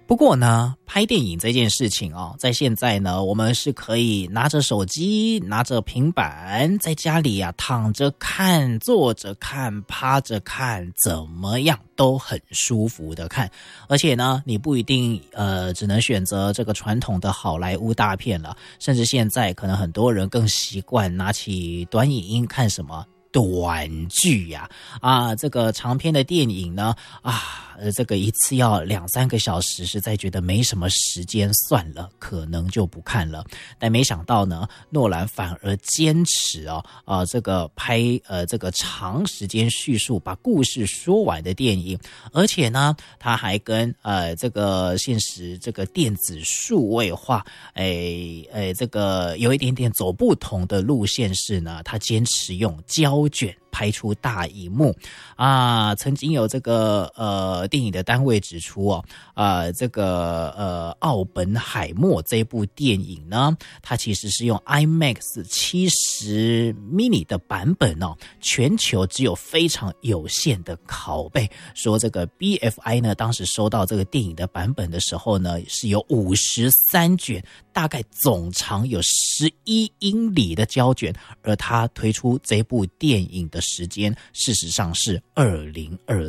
不过呢，拍电影这件事情哦，在现在呢，我们是可以拿着手机、拿着平板，在家里啊躺着看、坐着看、趴着看，怎么样都很舒服的看。而且呢，你不一定只能选择这个传统的好莱坞大片了，甚至现在可能很多人更习惯拿起短影音看什么短剧呀，这个长篇的电影呢，这个一次要2-3个小时，实在觉得没什么时间，算了，可能就不看了。但没想到呢，诺兰反而坚持这个拍这个长时间叙述，把故事说完的电影，而且呢，他还跟这个现实这个电子数位化，这个有一点点走不同的路线是呢，他坚持用胶卷拍出大荧幕曾经有这个电影的单位指出这个奥本海默这部电影呢，它其实是用 IMAX 70 mini 的版本全球只有非常有限的拷贝，说这个 BFI 呢当时收到这个电影的版本的时候呢，是有53卷，大概总长有11英里的胶卷，而它推出这部电影的时间事实上是2024